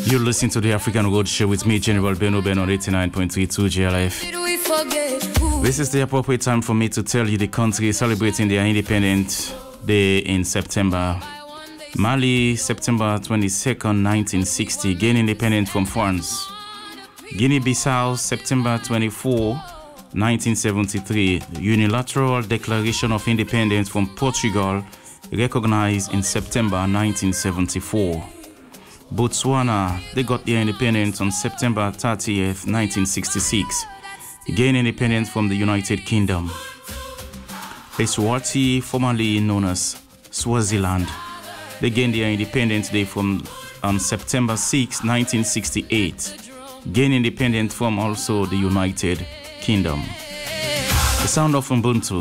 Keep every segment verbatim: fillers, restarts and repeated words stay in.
You're listening to the African Road Show with me, General Beno Ben, on eighty-nine point three two G L F. This is the appropriate time for me to tell you the country is celebrating their Independence Day in September. Mali, September twenty-second, nineteen sixty, gained independence from France. Guinea-Bissau, September twenty-fourth, nineteen seventy-three, unilateral declaration of independence from Portugal, recognized in September nineteen seventy-four. Botswana, they got their independence on September thirtieth, nineteen sixty-six, gained independence from the United Kingdom. Eswatini, formerly known as Swaziland, they gained their independence day from on September sixth, nineteen sixty-eight, gained independence from also the United Kingdom. The sound of Ubuntu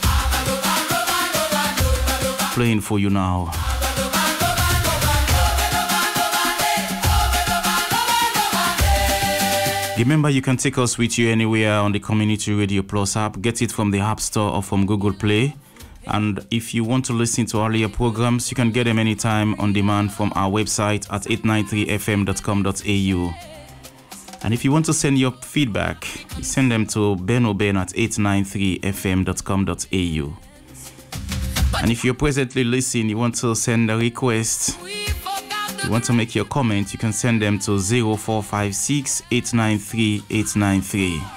playing for you now. Remember, you can take us with you anywhere on the Community Radio Plus app. Get it from the App Store or from Google Play. And if you want to listen to earlier programs, you can get them anytime on demand from our website at eight nine three f m dot com dot a u. And if you want to send your feedback, send them to benoben at eight nine three f m dot com dot a u. And if you're presently listening, you want to send a request, you want to make your comment, you can send them to zero four five six, eight nine three, eight nine three.